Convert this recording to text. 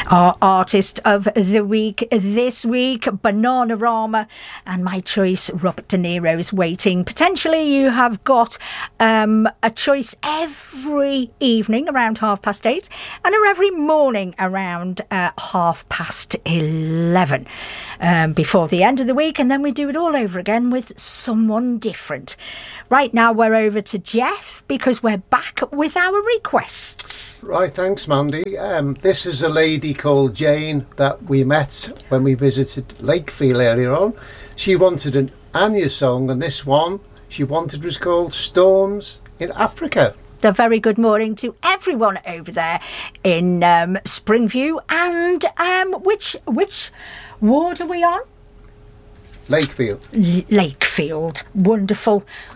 Our artist of the week this week, Bananarama, and my choice, Robert De Niro, is waiting. Potentially you have got a choice every evening around 8:30 and every morning around 11:30 before the end of the week, and then we do it all over again with someone different. Right now we're over to Jeff because we're back with our requests. Right, thanks Mandy. This is a lady called Jane that we met when we visited Lakefield earlier on. She wanted an Anya song, and this one she wanted was called Storms in Africa. A very good morning to everyone over there in Springview. And which ward are we on? Lakefield. Lakefield. Wonderful.